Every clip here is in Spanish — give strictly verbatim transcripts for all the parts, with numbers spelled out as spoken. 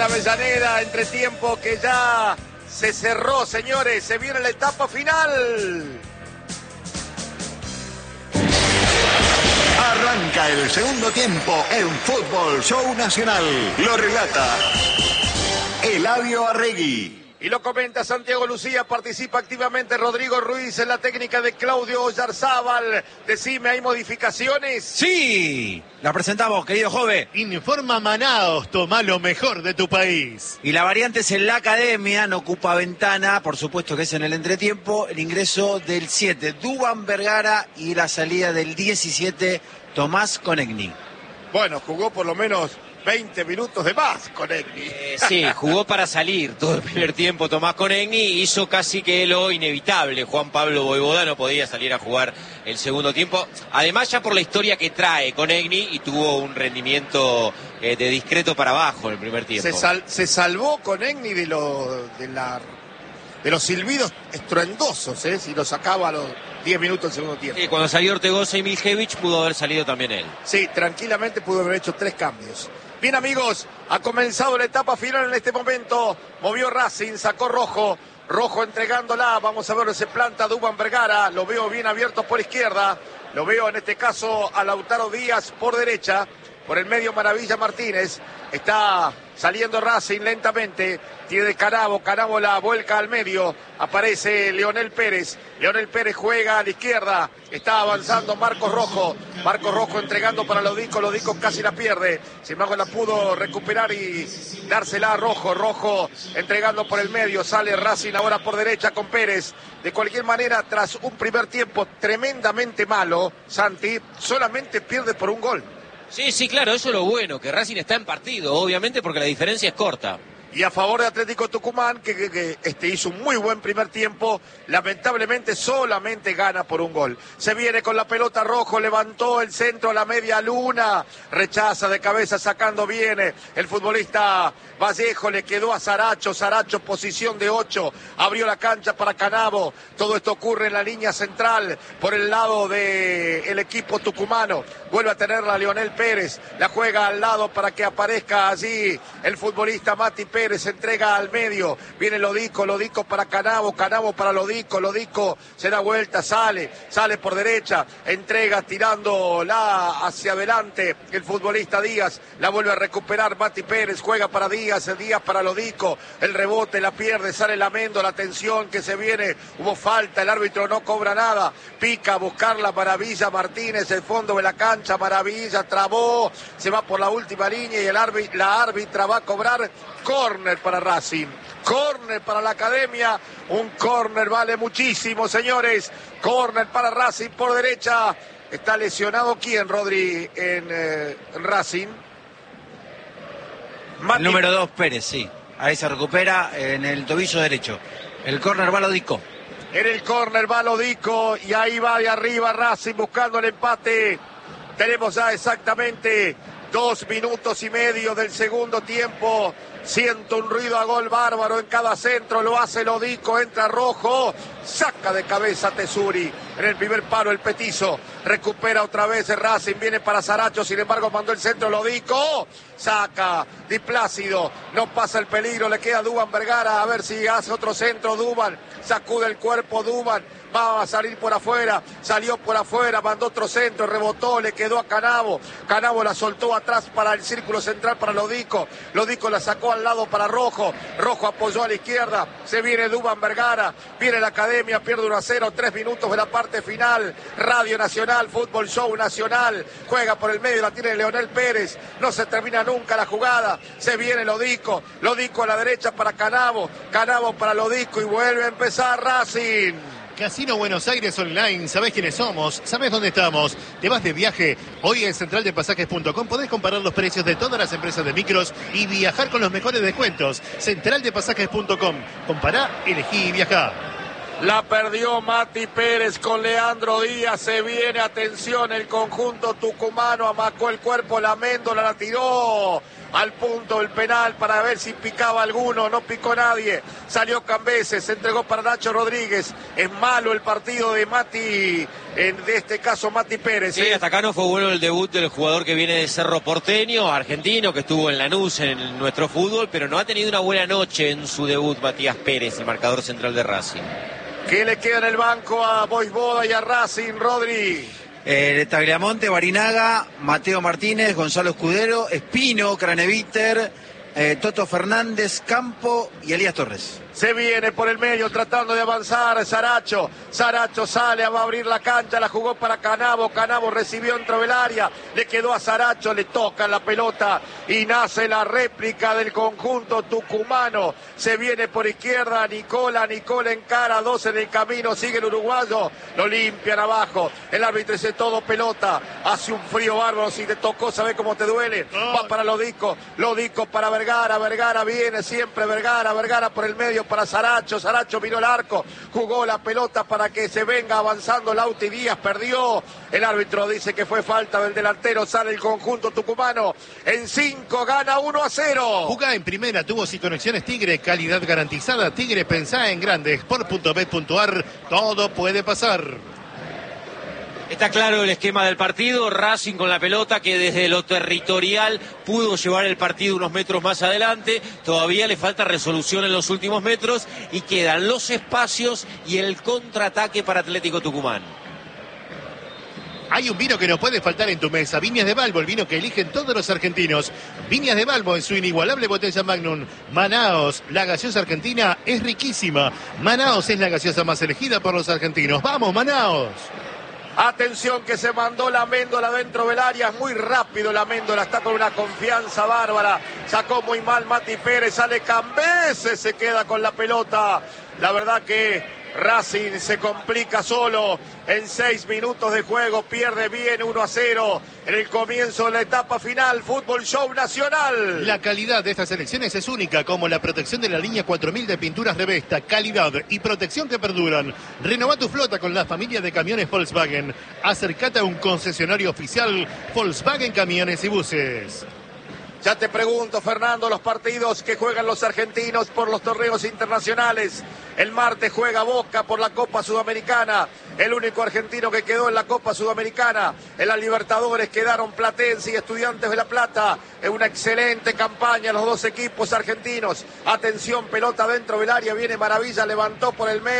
Avellaneda, entretiempo que ya se cerró, señores, se viene la etapa final. Arranca el segundo tiempo en Fútbol Show Nacional. Lo relata Eladio Arregui. Y lo comenta Santiago Lucía, participa activamente Rodrigo Ruiz en la técnica de Claudio Oyarzábal. Decime, ¿hay modificaciones? Sí, la presentamos, querido Jove. Informa Manaos, toma lo mejor de tu país. Y la variante es en la academia, no ocupa ventana, por supuesto que es en el entretiempo. El ingreso del siete, Duván Vergara, y la salida del diecisiete, Tomás Konechny. Bueno, jugó por lo menos veinte minutos de más Konechny. Eh, sí, jugó para salir todo el primer tiempo Tomás Konechny, hizo casi que lo inevitable. Juan Pablo Voivoda no podía salir a jugar el segundo tiempo. Además, ya por la historia que trae Konechny, y tuvo un rendimiento eh, de discreto para abajo en el primer tiempo. Se, sal, se salvó Konechny de, lo, de, la, de los silbidos estruendosos, ¿eh? Si lo sacaba a los diez minutos del segundo tiempo. Sí, cuando salió Ortegoza y Miljevich pudo haber salido también él. Sí, tranquilamente pudo haber hecho tres cambios. Bien, amigos, ha comenzado la etapa final en este momento. Movió Racing, sacó Rojo. Rojo entregándola. Vamos a ver, se planta Duván Vergara. Lo veo bien abierto por izquierda. Lo veo en este caso a Lautaro Díaz por derecha. Por el medio Maravilla Martínez. Está saliendo Racing lentamente. Tiene Canavo. Canavo la vuelca al medio. Aparece Leonel Pérez. Leonel Pérez juega a la izquierda. Está avanzando Marcos Rojo. Marcos Rojo entregando para Lodico. Lodico casi la pierde. Sin embargo la pudo recuperar y dársela a Rojo. Rojo entregando por el medio. Sale Racing ahora por derecha con Pérez. De cualquier manera, tras un primer tiempo tremendamente malo, Santi solamente pierde por un gol. Sí, sí, claro, eso es lo bueno, que Racing está en partido, obviamente, porque la diferencia es corta. Y a favor de Atlético Tucumán, que, que, que este, hizo un muy buen primer tiempo, lamentablemente solamente gana por un gol. Se viene con la pelota Rojo, levantó el centro a la media luna, rechaza de cabeza sacando bien el futbolista Vallejo, le quedó a Saracho, Saracho posición de ocho, abrió la cancha para Canavo. Todo esto ocurre en la línea central, por el lado del equipo tucumano. Vuelve a tenerla Leonel Pérez, la juega al lado para que aparezca allí el futbolista Mati Pérez. Pérez entrega al medio, viene Lodico, Lodico para Canavo, Canavo para Lodico, Lodico se da vuelta, sale, sale por derecha, entrega tirándola hacia adelante el futbolista Díaz, la vuelve a recuperar Mati Pérez, juega para Díaz, Díaz para Lodico, el rebote la pierde, sale Lamendo, la atención que se viene, hubo falta, el árbitro no cobra nada, pica a buscar la Maravilla Martínez, el fondo de la cancha, Maravilla trabó, se va por la última línea y el árbitro, la árbitra va a cobrar córner para Racing, córner para la academia, un córner vale muchísimo, señores, córner para Racing por derecha. ¿Está lesionado quién, Rodri, en, eh, en Racing? Mati... El número dos, Pérez, sí, ahí se recupera en el tobillo derecho. El córner va a Lodico. En el córner va Lodico y ahí va de arriba Racing buscando el empate. Tenemos ya exactamente dos minutos y medio del segundo tiempo. Siento un ruido a gol bárbaro en cada centro, lo hace Lodico, entra Rojo, saca de cabeza Tesuri, en el primer palo el petizo, recupera otra vez el Racing, viene para Saracho, sin embargo mandó el centro Lodico, saca Di Plácido, no pasa el peligro, le queda Duván Vergara, a ver si hace otro centro Duván, sacude el cuerpo Duván, va a salir por afuera, salió por afuera, mandó otro centro, rebotó, le quedó a Canavo, Canavo la soltó atrás para el círculo central para Lodico, Lodico la sacó al lado para Rojo, Rojo apoyó a la izquierda, se viene Duván Vergara, viene la academia, pierde uno a cero, tres minutos de la parte final, Radio Nacional, Fútbol Show Nacional, juega por el medio, la tiene Leonel Pérez, no se termina nunca la jugada, se viene Lodico, Lodico a la derecha para Canavo, Canavo para Lodico y vuelve a empezar Racing. Casino Buenos Aires Online, ¿sabés quiénes somos? ¿Sabés dónde estamos? ¿Te vas de viaje? Hoy en central de pasajes punto com podés comparar los precios de todas las empresas de micros y viajar con los mejores descuentos. central de pasajes punto com. Compará, elegí y viajá. La perdió Mati Pérez con Leandro Díaz, se viene, atención, el conjunto tucumano amacó el cuerpo, la Méndola la tiró al punto del penal para ver si picaba alguno, no picó nadie, salió Cambeses, se entregó para Nacho Rodríguez. Es malo el partido de Mati, en de este caso Mati Pérez. Sí, ¿eh? hasta acá no fue bueno el debut del jugador que viene de Cerro Porteño, argentino, que estuvo en Lanús en nuestro fútbol, pero no ha tenido una buena noche en su debut Matías Pérez, el marcador central de Racing. ¿Qué le queda en el banco a Boisboda y a Racing, Rodri? Eh, Tagliamonte, Barinaga, Mateo Martínez, Gonzalo Escudero, Espino, Craneviter, eh, Toto Fernández, Campo y Elías Torres. Se viene por el medio tratando de avanzar Saracho. Saracho sale, va a abrir la cancha, la jugó para Canavo. Canavo recibió dentro del área, le quedó a Saracho, le toca la pelota y nace la réplica del conjunto tucumano. Se viene por izquierda Nicola, Nicola encara, dos en el camino, sigue el uruguayo, lo limpian abajo. El árbitro dice todo pelota, hace un frío bárbaro, si te tocó, sabe cómo te duele. Va para Lodico, Lodico para Vergara, Vergara viene siempre, Vergara, Vergara por el medio para Saracho, Saracho miró el arco, jugó la pelota para que se venga avanzando Lauti Díaz, perdió, el árbitro dice que fue falta del delantero, sale el conjunto tucumano, en cinco gana uno a cero. Jugá en primera, tubos y conexiones Tigre, calidad garantizada. Tigre, pensá en grande, sport punto bet punto ar, todo puede pasar. Está claro el esquema del partido, Racing con la pelota que desde lo territorial pudo llevar el partido unos metros más adelante, todavía le falta resolución en los últimos metros y quedan los espacios y el contraataque para Atlético Tucumán. Hay un vino que no puede faltar en tu mesa, Viñas de Balbo, el vino que eligen todos los argentinos. Viñas de Balbo en su inigualable botella Magnum. Manaos, la gaseosa argentina es riquísima. Manaos es la gaseosa más elegida por los argentinos. ¡Vamos, Manaos! Atención que se mandó la Méndola dentro del área, muy rápido la Méndola, está con una confianza bárbara, sacó muy mal Mati Pérez, sale Cambeses, se queda con la pelota, la verdad que Racing se complica solo en seis minutos de juego, pierde bien uno a cero en el comienzo de la etapa final, Fútbol Show Nacional. La calidad de estas elecciones es única, como la protección de la línea cuatro mil de pinturas Revesta, calidad y protección que perduran. Renová tu flota con la familia de camiones Volkswagen. Acercate a un concesionario oficial Volkswagen Camiones y Buses. Ya te pregunto, Fernando, los partidos que juegan los argentinos por los torneos internacionales. El martes juega Boca por la Copa Sudamericana. El único argentino que quedó en la Copa Sudamericana. En la Libertadores quedaron Platense y Estudiantes de La Plata. Es una excelente campaña los dos equipos argentinos. Atención, pelota dentro del área. Viene Maravilla, levantó por el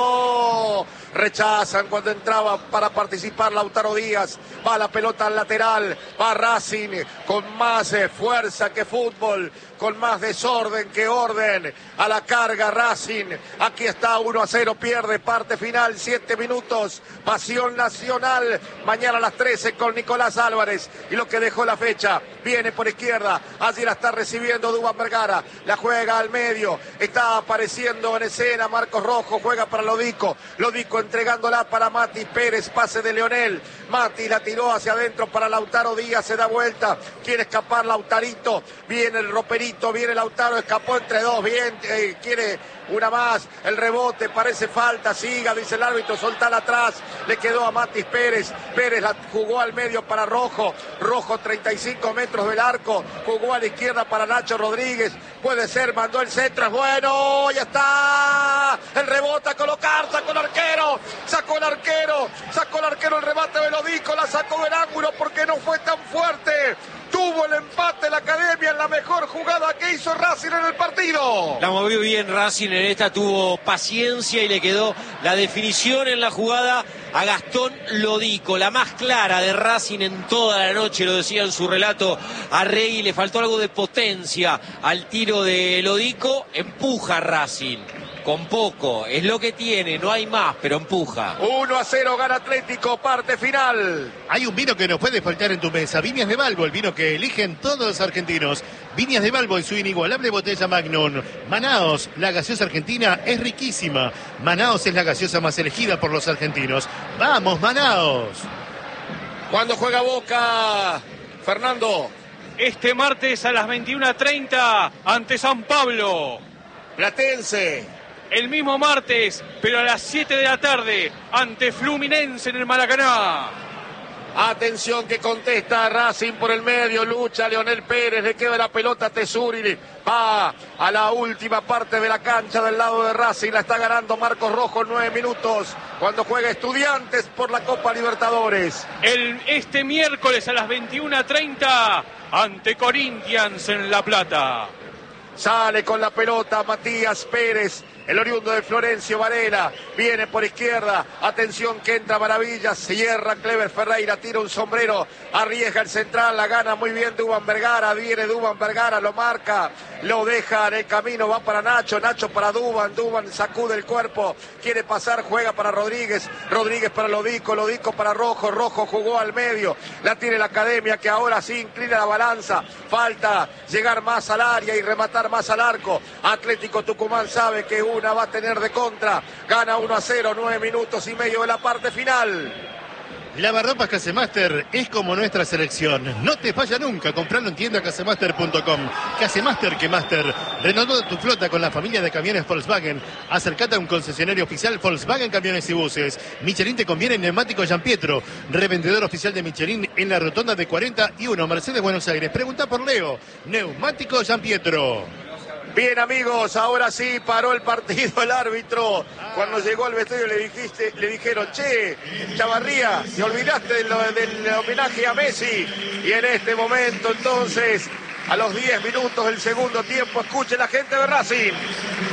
medio. Rechazan cuando entraba para participar Lautaro Díaz. Va la pelota al lateral. Va Racing con más eh, fuerza que fútbol. Con más desorden que orden. A la carga Racing. Aquí está uno a cero. Pierde parte final. siete minutos. Pasión Nacional. Mañana a las trece con Nicolás Álvarez. Y lo que dejó la fecha. Viene por izquierda. Allí la está recibiendo Duván Vergara. La juega al medio. Está apareciendo en escena Marcos Rojo. Juega para Lodico. Lodico entregándola para Mati Pérez. Pase de Leonel. Mati la tiró hacia adentro para Lautaro Díaz. Se da vuelta. Quiere escapar Lautarito. Viene el roperito. Viene Lautaro. Escapó entre dos. Bien. Eh, quiere una más. El rebote. Parece falta. Siga. Dice el árbitro. Soltala atrás. Le quedó a Matis Pérez. Pérez la jugó al medio para Rojo. Rojo treinta y cinco metros del arco. Jugó a la izquierda para Nacho Rodríguez. Puede ser. Mandó el centro. Es bueno. Ya está. El rebote a colocar. Sacó el arquero. Sacó el arquero. Sacó el arquero el remate de Lodico. La sacó del ángulo porque no fue tan fuerte. Tuvo el empate la Academia en la mejor jugada que hizo Racing en el partido. La movió bien Racing en esta, tuvo paciencia y le quedó la definición en la jugada a Gastón Lodico, la más clara de Racing en toda la noche, lo decía en su relato Arregui, le faltó algo de potencia al tiro de Lodico, empuja Racing. Con poco, es lo que tiene, no hay más, pero empuja. uno a cero gana Atlético, parte final. Hay un vino que no puede faltar en tu mesa, Viñas de Balbo, el vino que eligen todos los argentinos. Viñas de Balbo en su inigualable botella Magnum. Manaos, la gaseosa argentina es riquísima. Manaos es la gaseosa más elegida por los argentinos. ¡Vamos, Manaos! ¿Cuándo juega Boca, Fernando? Este martes a las veintiuna treinta ante San Pablo. Platense. El mismo martes, pero a las siete de la tarde, ante Fluminense en el Maracaná. Atención que contesta Racing por el medio, lucha Leonel Pérez, le queda la pelota a Tesuri, va a la última parte de la cancha del lado de Racing, la está ganando Marcos Rojo en nueve minutos, cuando juega Estudiantes por la Copa Libertadores. El, este miércoles a las veintiuna treinta ante Corinthians en La Plata. Sale con la pelota Matías Pérez, el oriundo de Florencio Varela, viene por izquierda, atención que entra Maravillas, cierra Clever Ferreira, tira un sombrero, arriesga el central, la gana muy bien Duván Vergara, viene Duván Vergara, lo marca, lo deja en el camino, va para Nacho, Nacho para Duván, Duván sacude el cuerpo, quiere pasar, juega para Rodríguez, Rodríguez para Lodico, Lodico para Rojo, Rojo jugó al medio, la tiene la Academia que ahora sí inclina la balanza, falta llegar más al área y rematar más al arco, Atlético Tucumán sabe que una va a tener de contra, gana uno a cero, nueve minutos y medio de la parte final. Lavarropas Casemaster es como nuestra selección. No te falla nunca. Compralo en tienda casemaster punto com. Casemaster que Master. Renovando tu flota con la familia de camiones Volkswagen. Acercate a un concesionario oficial Volkswagen Camiones y Buses. Michelin te conviene en neumáticos Gianpietro. Revendedor oficial de Michelin en la rotonda de cuarenta y uno Mercedes Buenos Aires. Pregunta por Leo. Neumáticos Gianpietro. Bien amigos, ahora sí paró el partido el árbitro. Cuando llegó al vestuario le dijiste, le dijeron, che, Chavarría, te olvidaste del, del homenaje a Messi. Y en este momento entonces, a los diez minutos del segundo tiempo, escuche la gente de Racing.